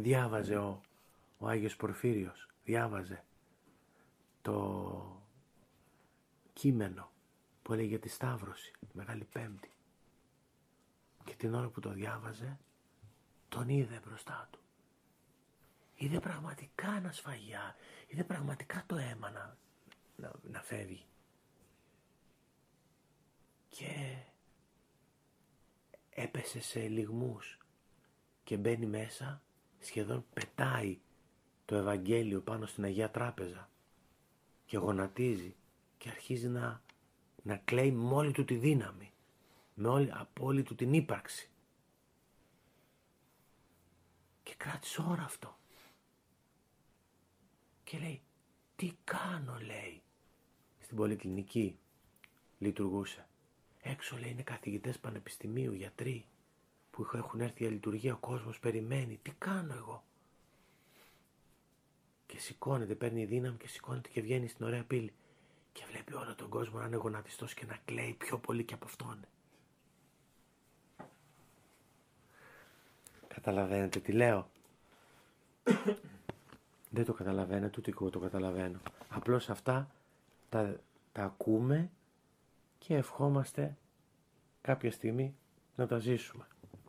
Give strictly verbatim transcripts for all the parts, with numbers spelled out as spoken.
διάβαζε ο, ο Άγιος Πορφύριος, διάβαζε το κείμενο που έλεγε για τη Σταύρωση, τη Μεγάλη Πέμπτη. Και την ώρα που το διάβαζε, τον είδε μπροστά του. Είδε πραγματικά ένα σφαγιά, είδε πραγματικά το αίμα να, να, να φεύγει. Και έπεσε σε λυγμούς και μπαίνει μέσα, σχεδόν πετάει το Ευαγγέλιο πάνω στην Αγία Τράπεζα και γονατίζει και αρχίζει να, να κλαίει με όλη του τη δύναμη, με όλη, από όλη του την ύπαρξη. Και κράτησε ώρα αυτό. Και λέει, τι κάνω, λέει. Στην πολυκλινική λειτουργούσε. Έξω, λέει, είναι καθηγητές πανεπιστημίου, γιατροί που έχουν έρθει για λειτουργία, ο κόσμος περιμένει. Τι κάνω εγώ. Και σηκώνεται, παίρνει δύναμη και σηκώνεται και βγαίνει στην ωραία πύλη. Και βλέπει όλο τον κόσμο να είναι γονατιστός και να κλαίει πιο πολύ και από αυτόν. Καταλαβαίνετε τι λέω. Δεν το καταλαβαίνετε, ούτε εγώ το καταλαβαίνω. Απλώς αυτά τα, τα ακούμε και ευχόμαστε κάποια στιγμή να τα ζήσουμε.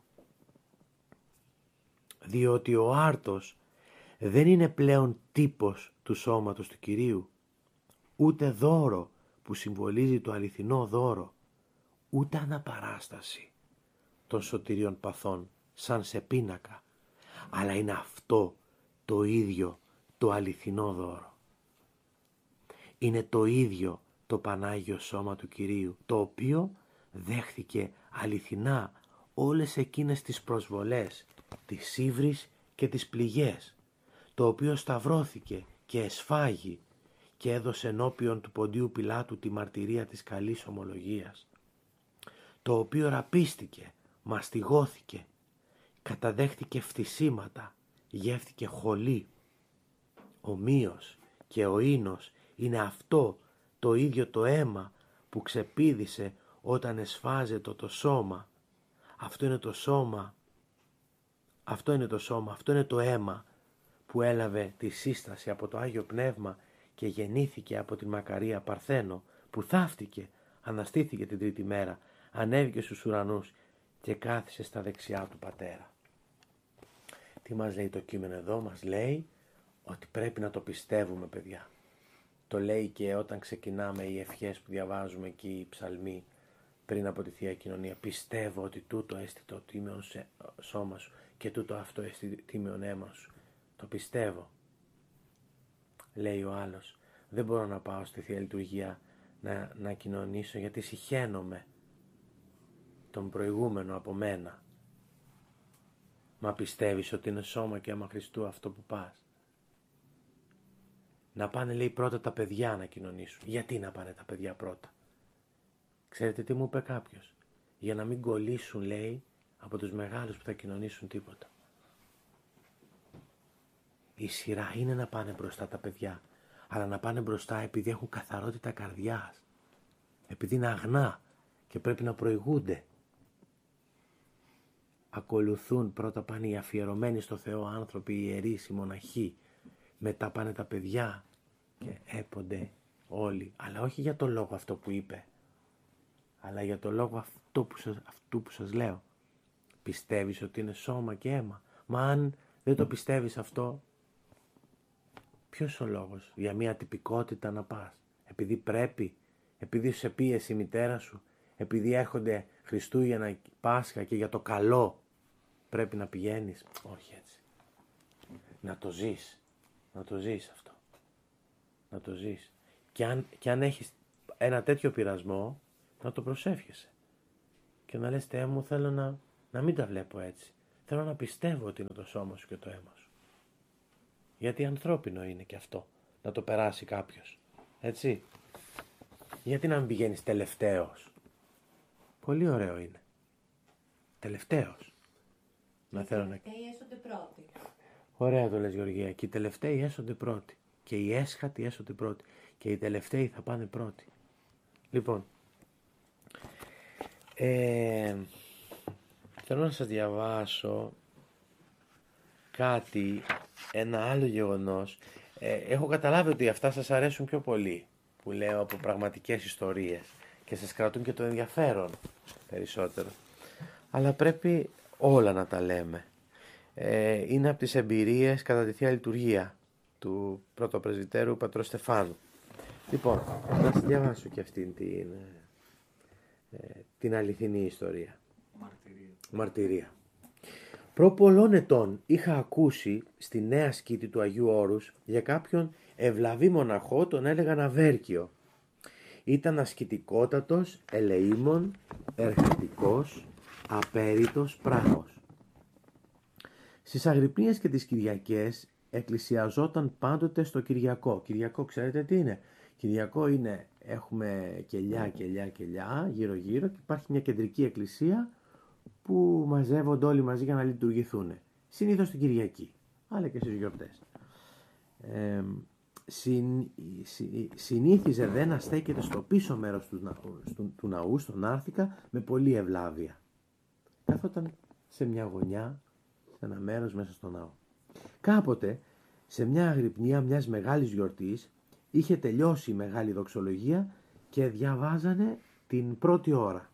Διότι ο άρτος δεν είναι πλέον τύπος του σώματος του Κυρίου, ούτε δώρο που συμβολίζει το αληθινό δώρο, ούτε αναπαράσταση των σωτηρίων παθών σαν σε πίνακα, αλλά είναι αυτό το ίδιο το αληθινό δώρο. Είναι το ίδιο το Πανάγιο Σώμα του Κυρίου, το οποίο δέχθηκε αληθινά όλες εκείνες τις προσβολές, τις ύβρις και τις πληγές, το οποίο σταυρώθηκε και εσφάγει και έδωσε ενώπιον του Ποντίου Πιλάτου τη μαρτυρία της καλής ομολογίας, το οποίο ραπίστηκε, μαστιγώθηκε, καταδέχτηκε φτισήματα, γεύτηκε χολή. Ομοίως και ο ίνος είναι αυτό το ίδιο το αίμα που ξεπήδησε όταν εσφάζεται το σώμα. Αυτό είναι το σώμα, αυτό είναι το σώμα, αυτό είναι το αίμα που έλαβε τη σύσταση από το Άγιο Πνεύμα και γεννήθηκε από την Μακαρία Παρθένο, που θαύτηκε, αναστήθηκε την τρίτη μέρα, ανέβηκε στους ουρανούς και κάθισε στα δεξιά του Πατέρα. Τι μας λέει το κείμενο εδώ? Μας λέει ότι πρέπει να το πιστεύουμε, παιδιά. Το λέει και όταν ξεκινάμε οι ευχές που διαβάζουμε εκεί, οι ψαλμοί πριν από τη Θεία Κοινωνία. Πιστεύω ότι τούτο έστι το τίμιον σώμα σου και τούτο αυτό έστι τίμιον αίμα σου. Το πιστεύω. Λέει ο άλλος, δεν μπορώ να πάω στη Θεία Λειτουργία να, να κοινωνήσω γιατί συχαίνομαι τον προηγούμενο από μένα. Μα πιστεύεις ότι είναι σώμα και αίμα Χριστού αυτό που πας? Να πάνε, λέει, πρώτα τα παιδιά να κοινωνήσουν. Γιατί να πάνε τα παιδιά πρώτα? Ξέρετε τι μου είπε κάποιος? Για να μην κολλήσουν, λέει, από τους μεγάλους που θα κοινωνήσουν τίποτα. Η σειρά είναι να πάνε μπροστά τα παιδιά, αλλά να πάνε μπροστά επειδή έχουν καθαρότητα καρδιάς, επειδή είναι αγνά και πρέπει να προηγούνται. Ακολουθούν, πρώτα πάνε οι αφιερωμένοι στο Θεό άνθρωποι, οι ιερείς, οι μοναχοί, μετά πάνε τα παιδιά και έπονται όλοι, αλλά όχι για το λόγο αυτό που είπε, αλλά για το λόγο αυτό που σας, αυτού που σας λέω. Πιστεύεις ότι είναι σώμα και αίμα? Μα αν δεν το πιστεύεις αυτό, ποιος ο λόγος για μια τυπικότητα να πας? Επειδή πρέπει, επειδή σε πίεσε η μητέρα σου, επειδή έρχονται Χριστούγεννα, Πάσχα και για το καλό πρέπει να πηγαίνεις? Όχι έτσι. Να το ζεις. Να το ζεις αυτό. Να το ζεις. Και αν, και αν έχεις ένα τέτοιο πειρασμό, να το προσεύχεσαι. Και να λες, Θεέ μου, θέλω να, να μην τα βλέπω έτσι. Θέλω να πιστεύω ότι είναι το σώμα σου και το αίμα σου. Γιατί ανθρώπινο είναι και αυτό, να το περάσει κάποιος. Έτσι. Γιατί να μην πηγαίνεις τελευταίος? Πολύ ωραίο είναι. Τελευταίος. Να θέλω να... Τελευταίοι έσονται πρώτοι. Ωραία το λες, Γεωργία. Και οι τελευταίοι έσονται πρώτοι. Και οι έσχατοι έσονται πρώτοι. Και οι τελευταίοι θα πάνε πρώτοι. Λοιπόν, ε, θέλω να σας διαβάσω κάτι, ένα άλλο γεγονός. Ε, έχω καταλάβει ότι αυτά σας αρέσουν πιο πολύ, που λέω από πραγματικές ιστορίες και σας κρατούν και το ενδιαφέρον περισσότερο. Αλλά πρέπει όλα να τα λέμε. Ε, είναι από τις εμπειρίες κατά τη Θεία Λειτουργία του πρωτοπρεσβυτέρου πατρός Στεφάνου. Λοιπόν, να σας διαβάσω και αυτήν την, ε, την αληθινή ιστορία. Μαρτυρία. Μαρτυρία. Προ πολλών ετών είχα ακούσει στη νέα σκήτη του Αγίου Όρους για κάποιον ευλαβή μοναχό, τον έλεγαν Αβέρκιο. Ήταν ασκητικότατος, ελεήμων, εργατικός, απέριτος πράχος. Στις Αγρυπνίες και τις Κυριακές εκκλησιαζόταν πάντοτε στο Κυριακό. Κυριακό ξέρετε τι είναι? Κυριακό είναι, έχουμε κελιά, κελιά, κελιά, γύρω γύρω και υπάρχει μια κεντρική εκκλησία που μαζεύονται όλοι μαζί για να λειτουργηθούν. Συνήθως την Κυριακή, αλλά και στις γιορτές. Ε, συν, συ, συνήθιζε δε να στέκεται στο πίσω μέρος του, του, του ναού, στον Άρθικα, με πολλή ευλάβεια. Κάθονταν σε μια γωνιά, σε ένα μέρος μέσα στο ναό. Κάποτε, σε μια αγρυπνία μιας μεγάλης γιορτής, είχε τελειώσει η μεγάλη δοξολογία και διαβάζανε την πρώτη ώρα.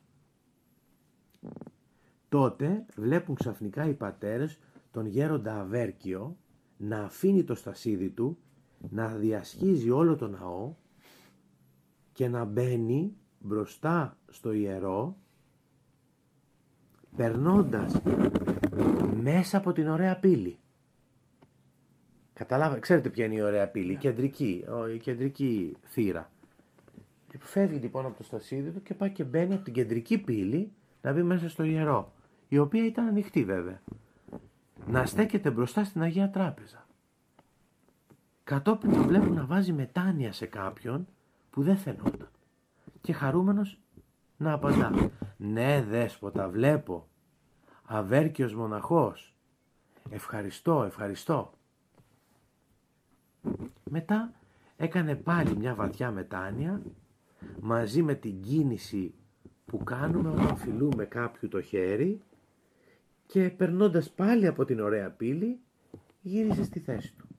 Τότε βλέπουν ξαφνικά οι πατέρες τον γέροντα Αβέρκιο να αφήνει το στασίδι του, να διασχίζει όλο το ναό και να μπαίνει μπροστά στο ιερό, περνώντας μέσα από την ωραία πύλη. Καταλάβατε, ξέρετε ποια είναι η ωραία πύλη, η κεντρική, η κεντρική θύρα. Και φεύγει λοιπόν από το στασίδι του και πάει και μπαίνει από την κεντρική πύλη να μπει μέσα στο ιερό, η οποία ήταν ανοιχτή βέβαια. Να στέκεται μπροστά στην Αγία Τράπεζα. Κατόπιν το βλέπουν να βάζει μετάνοια σε κάποιον που δεν φαινόταν. Και χαρούμενος να απαντά: «Ναι δέσποτα, βλέπω. Αβέρκιος μοναχός. Ευχαριστώ, ευχαριστώ». Μετά έκανε πάλι μια βαθιά μετάνοια μαζί με την κίνηση που κάνουμε όταν φιλούμε κάποιου το χέρι και περνώντας πάλι από την ωραία πύλη γύρισε στη θέση του.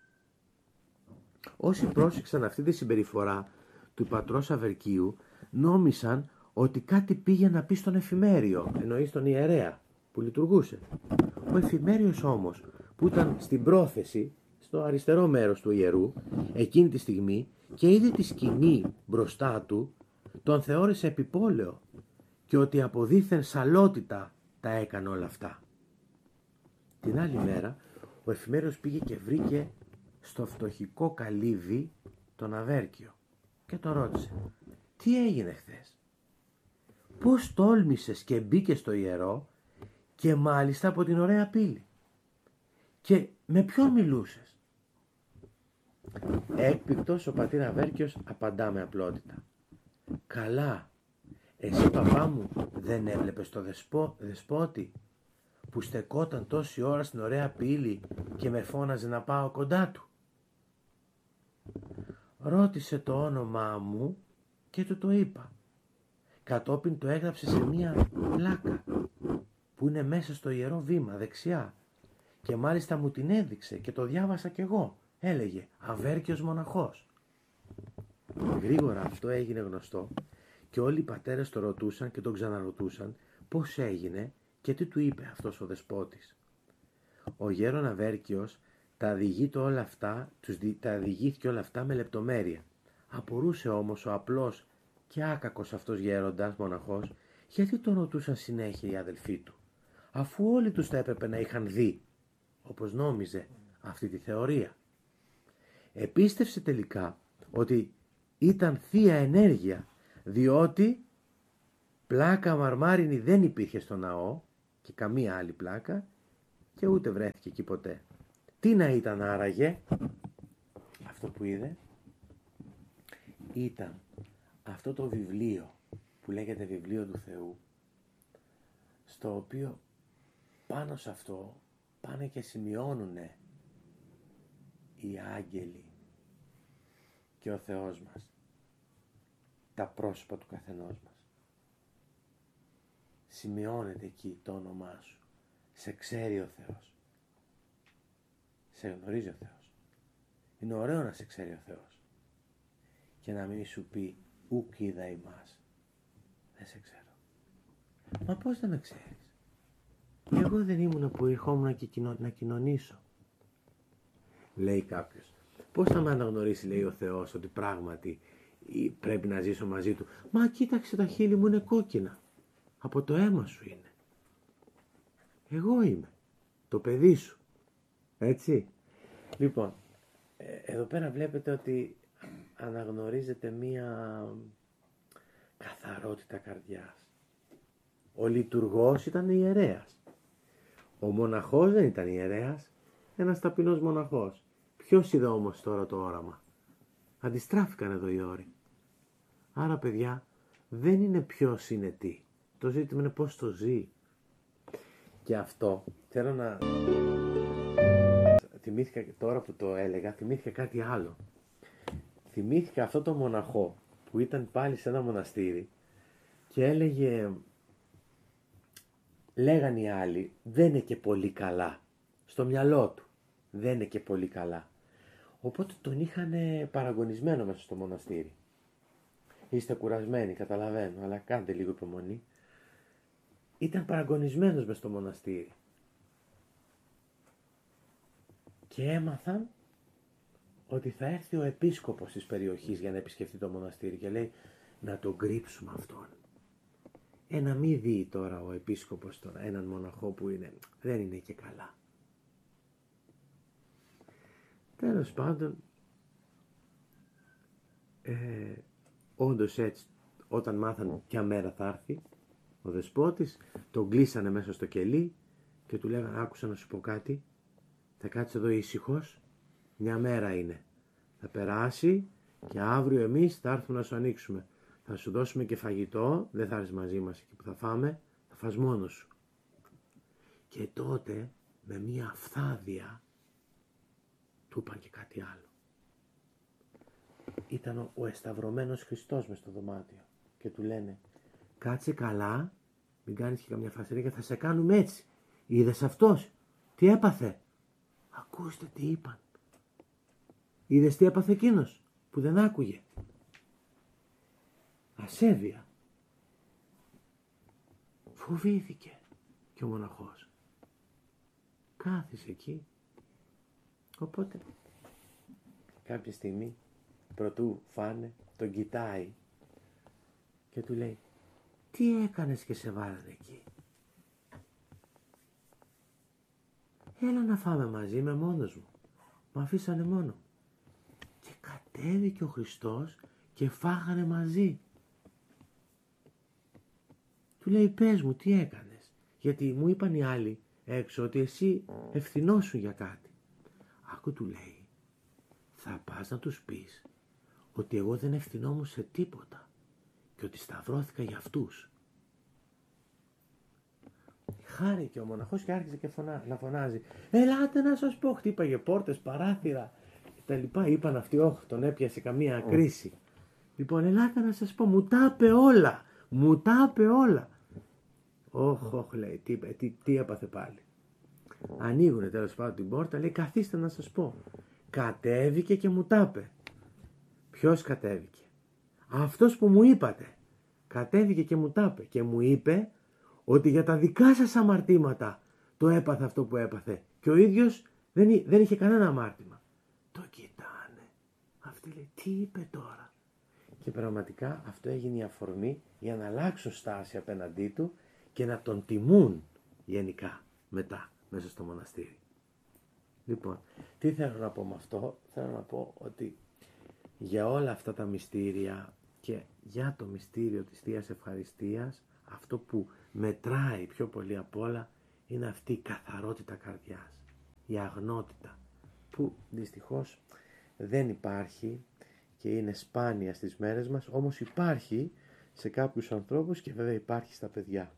Όσοι πρόσεξαν αυτή τη συμπεριφορά του πατρός Αβερκίου νόμισαν ότι κάτι πήγε να πει στον εφημέριο, εννοεί στον ιερέα που λειτουργούσε. Ο εφημέριος όμως που ήταν στην πρόθεση, στο αριστερό μέρος του ιερού, εκείνη τη στιγμή και είδε τη σκηνή μπροστά του, τον θεώρησε επιπόλαιο και ότι από δήθεν σαλότητα τα έκανε όλα αυτά. Την άλλη μέρα ο εφημέριος πήγε και βρήκε στο φτωχικό καλύβι τον Αβέρκιο και τον ρώτησε: «Τι έγινε χθες? Πώς τόλμησες και μπήκε στο ιερό και μάλιστα από την ωραία πύλη? Και με ποιον μιλούσες?» Έκπληκτος ο πατήρ Αβέρκιος απαντά με απλότητα: «Καλά, εσύ παπά μου δεν έβλεπες το δεσπό, δεσπότη που στεκόταν τόση ώρα στην ωραία πύλη και με φώναζε να πάω κοντά του?» Ρώτησε το όνομά μου και του το είπα. Κατόπιν το έγραψε σε μία πλάκα που είναι μέσα στο ιερό βήμα δεξιά και μάλιστα μου την έδειξε και το διάβασα κι εγώ. Έλεγε «Αβέρκιος μοναχός». Γρήγορα αυτό έγινε γνωστό και όλοι οι πατέρες το ρωτούσαν και τον ξαναρωτούσαν πώς έγινε και τι του είπε αυτός ο δεσπότης. Ο γέρον Αβέρκιος τα διηγείται όλα αυτά, τους δι, τα διηγήθηκε όλα αυτά με λεπτομέρεια. Απορούσε όμως ο απλός και άκακος αυτός γέροντας μοναχός γιατί τον ρωτούσαν συνέχεια οι αδελφοί του, αφού όλοι τους τα έπρεπε να είχαν δει, όπως νόμιζε αυτή τη θεωρία. Επίστευσε τελικά ότι ήταν θεία ενέργεια, διότι πλάκα μαρμάρινη δεν υπήρχε στο ναό και καμία άλλη πλάκα και ούτε βρέθηκε εκεί ποτέ. Τι να ήταν άραγε? Αυτό που είδε ήταν αυτό το βιβλίο που λέγεται βιβλίο του Θεού, στο οποίο πάνω σε αυτό πάνε και σημειώνουνε οι άγγελοι και ο Θεός μας τα πρόσωπα του καθενός μας. Σημειώνεται εκεί το όνομά σου, σε ξέρει ο Θεός. Σε γνωρίζει ο Θεός. Είναι ωραίο να σε ξέρει ο Θεός. Και να μην σου πει ουκ είδα ημάς. Δεν σε ξέρω. Μα πώς δεν με ξέρεις? Εγώ δεν ήμουν που ήρχόμουν και κοινο... να κοινωνήσω. Λέει κάποιος. Πώς θα με αναγνωρίσει, λέει ο Θεός, ότι πράγματι πρέπει να ζήσω μαζί του? Μα κοίταξε, τα χείλη μου είναι κόκκινα. Από το αίμα σου είναι. Εγώ είμαι. Το παιδί σου. Έτσι. Λοιπόν, εδώ πέρα βλέπετε ότι αναγνωρίζεται μία καθαρότητα καρδιάς. Ο λειτουργός ήταν ιερέας. Ο μοναχός δεν ήταν ιερέας, ένας ταπεινός μοναχός. Ποιος είδε όμως τώρα το όραμα? Αντιστράφηκαν εδώ οι όροι. Άρα παιδιά, δεν είναι ποιος είναι τι. Το ζήτημα είναι πώς το ζει. Και αυτό θέλω να... Θυμήθηκα τώρα που το έλεγα, θυμήθηκα κάτι άλλο. Θυμήθηκα αυτό το μοναχό που ήταν πάλι σε ένα μοναστήρι και έλεγε... Λέγαν οι άλλοι, δεν είναι και πολύ καλά. Στο μυαλό του, δεν είναι και πολύ καλά. Οπότε τον είχαν παραγωνισμένο μέσα στο μοναστήρι. Είστε κουρασμένοι, καταλαβαίνω, αλλά κάντε λίγο υπομονή. Ήταν παραγωνισμένος μέσα στο μοναστήρι. Και έμαθαν ότι θα έρθει ο επίσκοπος της περιοχής για να επισκεφτεί το μοναστήρι και λέει να τον κρύψουμε αυτόν. Ε, να μην δει τώρα ο επίσκοπος τώρα έναν μοναχό που είναι, δεν είναι και καλά. Τέλος πάντων, ε, όντως έτσι, όταν μάθαν ποια μέρα θα έρθει ο δεσπότης, τον κλείσανε μέσα στο κελί και του λέγανε, άκουσα να σου πω κάτι, θα κάτσεις εδώ ήσυχος, μια μέρα είναι, θα περάσει και αύριο εμείς θα έρθουμε να σου ανοίξουμε. Θα σου δώσουμε και φαγητό, δεν θα έρθεις μαζί μας εκεί που θα φάμε, θα φας μόνος σου. Και τότε με μία αυθάδεια του είπαν και κάτι άλλο. Ήταν ο, ο εσταυρωμένος Χριστός μες στο δωμάτιο και του λένε κάτσε καλά, μην κάνεις και καμιά φασαρία, θα σε κάνουμε έτσι. Είδες αυτός, τι έπαθε? Ακούστε τι είπαν. Είδες τι έπαθε εκείνος που δεν άκουγε? Ασέβεια. Φοβήθηκε και ο μοναχός. Κάθισε εκεί. Οπότε κάποια στιγμή πρωτού φάνε τον κοιτάει και του λέει τι έκανες και σε βάλανε εκεί? Έλα να φάμε μαζί, είμαι μόνος μου. Μ' αφήσανε μόνο. Και κατέβηκε ο Χριστός και φάγανε μαζί. Του λέει πες μου τι έκανες? Γιατί μου είπαν οι άλλοι έξω ότι εσύ ευθυνόσουν για κάτι. Άκου του λέει, θα πας να τους πεις ότι εγώ δεν ευθυνόμουν σε τίποτα και ότι σταυρώθηκα για αυτούς. Χάρηκε ο μοναχός και άρχισε και φωνά, να φωνάζει. Ελάτε να σας πω, χτύπαγε πόρτες, παράθυρα και τα λοιπά. Είπαν αυτοί, όχι, τον έπιασε καμία κρίση. Λοιπόν, ελάτε να σας πω, μου τα είπε όλα, μου τα είπε όλα. Όχι, όχι, λέει, τι, τι, τι έπαθε πάλι. Ανοίγουνε τέλος πάντων την πόρτα, λέει, καθίστε να σας πω. Κατέβηκε και μου τα είπε. Ποιος κατέβηκε? Αυτός που μου είπατε. Κατέβηκε και μου τα είπε και μου είπε ότι για τα δικά σας αμαρτήματα το έπαθε αυτό που έπαθε και ο ίδιος δεν, δεν είχε κανένα αμάρτημα. Το κοιτάνε. Αυτή λέει, τι είπε τώρα? Και πραγματικά αυτό έγινε η αφορμή για να αλλάξουν στάση απέναντί του και να τον τιμούν γενικά μετά μέσα στο μοναστήρι. Λοιπόν, τι θέλω να πω με αυτό? Θέλω να πω ότι για όλα αυτά τα μυστήρια και για το μυστήριο της Θείας Ευχαριστίας, αυτό που μετράει πιο πολύ απ' όλα είναι αυτή η καθαρότητα καρδιάς, η αγνότητα που δυστυχώς δεν υπάρχει και είναι σπάνια στις μέρες μας, όμως υπάρχει σε κάποιους ανθρώπους και βέβαια υπάρχει στα παιδιά.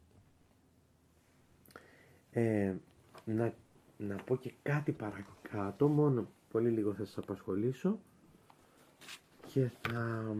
Ε, να, να πω και κάτι παρακάτω, μόνο πολύ λίγο θα σας απασχολήσω και θα,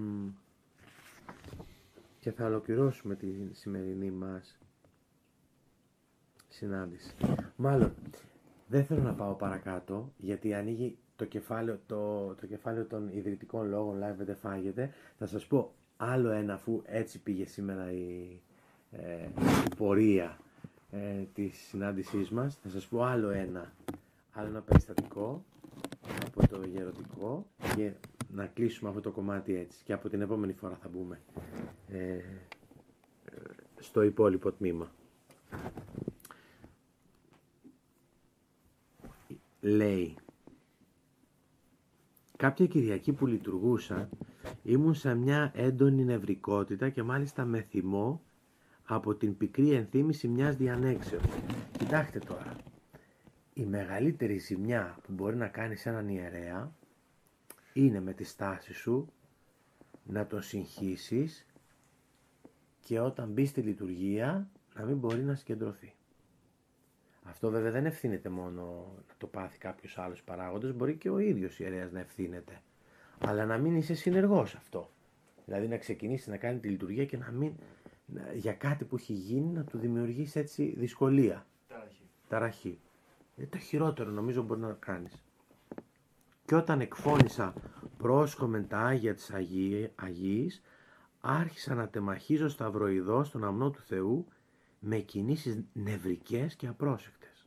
και θα ολοκληρώσουμε τη σημερινή μας συνάντηση. Μάλλον, Δεν θέλω να πάω παρακάτω, γιατί ανοίγει το κεφάλαιο, το, το κεφάλαιο των ιδρυτικών λόγων «Λάβετε φάγετε». Θα σας πω άλλο ένα, αφού έτσι πήγε σήμερα η, ε, η πορεία ε, της συνάντησής μας. Θα σας πω άλλο ένα, άλλο ένα περιστατικό από το γερωτικό και να κλείσουμε αυτό το κομμάτι έτσι. Και από την επόμενη φορά θα μπούμε ε, στο υπόλοιπο τμήμα. Λέει, κάποια Κυριακή που λειτουργούσα ήμουν σε μια έντονη νευρικότητα και μάλιστα με θυμό από την πικρή ενθύμηση μιας διανέξεως. Κοιτάξτε τώρα, η μεγαλύτερη ζημιά που μπορεί να κάνει σε έναν ιερέα είναι με τη στάση σου να τον συγχύσεις και όταν μπει στη λειτουργία να μην μπορεί να συγκεντρωθεί. Αυτό βέβαια δεν ευθύνεται μόνο να το πάθει κάποιος άλλος παράγοντας, μπορεί και ο ίδιος ιερέας να ευθύνεται. Αλλά να μην είσαι συνεργός αυτό. Δηλαδή να ξεκινήσει να κάνει τη λειτουργία και να μην, να, για κάτι που έχει γίνει, να του δημιουργήσει έτσι δυσκολία. Ταραχή. Ταραχή. Είναι το χειρότερο νομίζω μπορεί να κάνεις. Και όταν εκφώνησα πρόσχομεν τα Άγια της Αγίης, άρχισα να τεμαχίζω σταυροειδώς στον αμνό του Θεού με κινήσεις νευρικές και απρόσεκτες.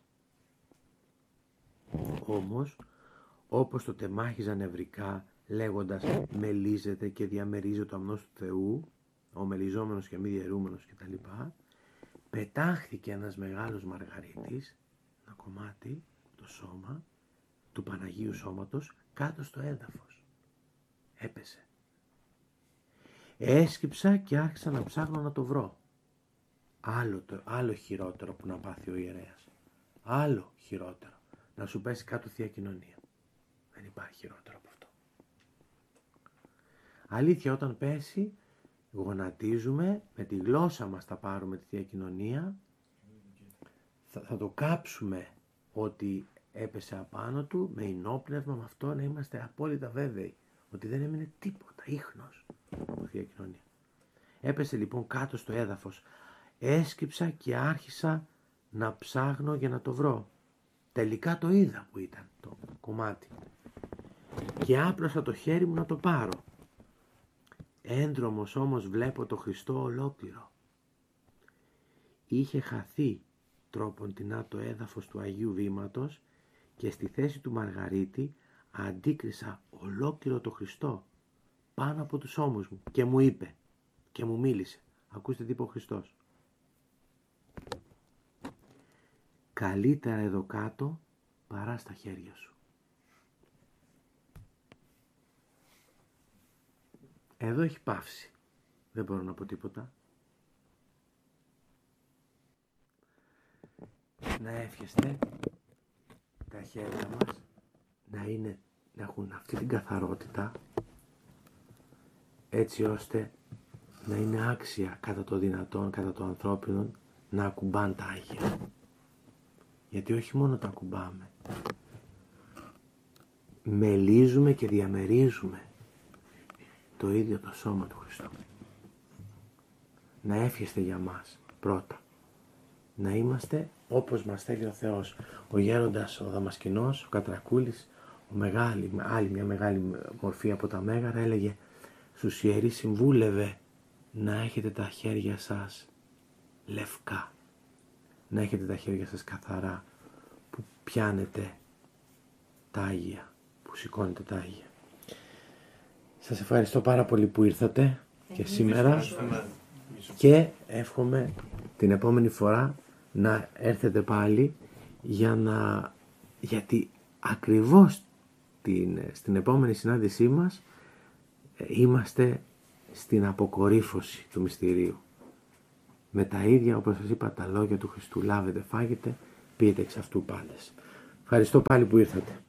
Όμως, όπως το τεμάχιζα νευρικά, λέγοντας «μελίζεται και διαμερίζει το αμνός του Θεού», ο μελιζόμενος και μη διαιρούμενος κτλ., πετάχθηκε ένας μεγάλος μαργαρίτης, ένα κομμάτι, το σώμα, του Παναγίου Σώματος, κάτω στο έδαφος. Έπεσε. Έσκυψα και άρχισα να ψάχνω να το βρω. Άλλο, το, άλλο χειρότερο που να πάθει ο ιερέας. Άλλο χειρότερο. Να σου πέσει κάτω Θεία Κοινωνία. Δεν υπάρχει χειρότερο από αυτό. Αλήθεια, όταν πέσει, γονατίζουμε, με τη γλώσσα μας θα πάρουμε τη Θεία Κοινωνία, θα, θα το κάψουμε ότι έπεσε απάνω του, με ενόπνευμα, με αυτό να είμαστε απόλυτα βέβαιοι ότι δεν έμεινε τίποτα, ίχνος από Θεία Κοινωνία. Έπεσε λοιπόν κάτω στο έδαφος. Έσκυψα και άρχισα να ψάχνω για να το βρω. Τελικά το είδα που ήταν το κομμάτι. Και άπλωσα το χέρι μου να το πάρω. Έντρομος όμως βλέπω το Χριστό ολόκληρο. Είχε χαθεί τρόποντινά το έδαφος του Αγίου Βήματος και στη θέση του Μαργαρίτη αντίκρισα ολόκληρο το Χριστό πάνω από τους ώμους μου και μου είπε και μου μίλησε. Ακούστε τι είπε ο Χριστός. Καλύτερα εδώ κάτω παρά στα χέρια σου. Εδώ έχει πάυσει. Δεν μπορώ να πω τίποτα. Να εύχεστε τα χέρια μας να, είναι, να έχουν αυτή την καθαρότητα έτσι ώστε να είναι άξια κατά το δυνατόν, κατά το ανθρώπινο, να ακουμπάν τα Άγια. Γιατί όχι μόνο τα ακουμπάμε, μελίζουμε και διαμερίζουμε το ίδιο το σώμα του Χριστού. Να εύχεστε για μας πρώτα. Να είμαστε όπως μας θέλει ο Θεός. Ο γέροντας, ο Δαμασκηνός, ο Κατρακούλης, ο μεγάλη, άλλη μια μεγάλη μορφή από τα Μέγαρα έλεγε στους ιερείς συμβούλευε να έχετε τα χέρια σας λευκά. Να έχετε τα χέρια σας καθαρά που πιάνετε τα Άγια, που σηκώνετε τα Άγια. Σας ευχαριστώ πάρα πολύ που ήρθατε και σήμερα και εύχομαι την επόμενη φορά να έρθετε πάλι για να, γιατί ακριβώς την, στην επόμενη συνάντησή μας είμαστε στην αποκορύφωση του μυστηρίου. Με τα ίδια, όπως σας είπα, τα λόγια του Χριστού, λάβετε, φάγετε, πείτε εξ αυτού πάντες. Ευχαριστώ πάλι που ήρθατε.